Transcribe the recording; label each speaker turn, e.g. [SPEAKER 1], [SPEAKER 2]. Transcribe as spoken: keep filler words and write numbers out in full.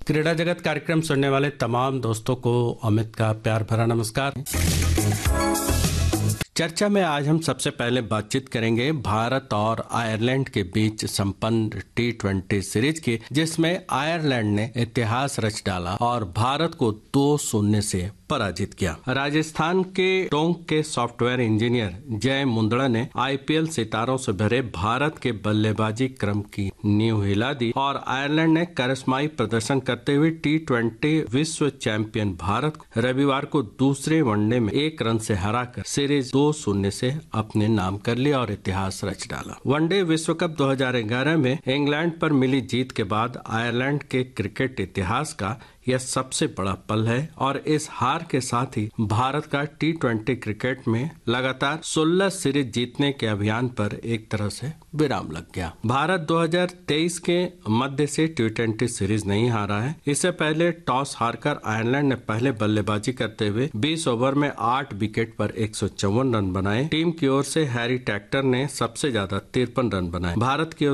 [SPEAKER 1] क्रीड़ा जगत कार्यक्रम सुनने वाले तमाम दोस्तों को अमित का प्यार भरा नमस्कार। चर्चा में आज हम सबसे पहले बातचीत करेंगे भारत और आयरलैंड के बीच संपन्न टी ट्वेंटी सीरीज की, जिसमें आयरलैंड ने इतिहास रच डाला और भारत को दो शून्य से पराजित किया। राजस्थान के टोंक के सॉफ्टवेयर इंजीनियर जय मुंदड़ा ने आईपीएल सितारों से भरे भारत के बल्लेबाजी क्रम की नींव हिला दी और आयरलैंड ने करिश्माई प्रदर्शन करते हुए टी ट्वेंटी विश्व चैंपियन भारत को रविवार को दूसरे वनडे में एक रन से हराकर सीरीज दो शून्य से अपने नाम कर लिया और इतिहास रच डाला। वनडे विश्व कप दो हज़ार ग्यारह में इंग्लैंड पर मिली जीत के बाद आयरलैंड के क्रिकेट इतिहास का यह सबसे बड़ा पल है और इस हार के साथ ही भारत का टी ट्वेंटी क्रिकेट में लगातार सोलह सीरीज जीतने के अभियान पर एक तरह से विराम लग गया। भारत दो हज़ार तेईस के मध्य से टी ट्वेंटी सीरीज नहीं हारा है। इससे पहले टॉस हारकर आयरलैंड ने पहले बल्लेबाजी करते हुए बीस ओवर में आठ विकेट पर एक सौ चौवन रन बनाए। टीम की ओर से हैरी टैक्टर ने सबसे ज्यादा तिरपन रन बनाए। भारत की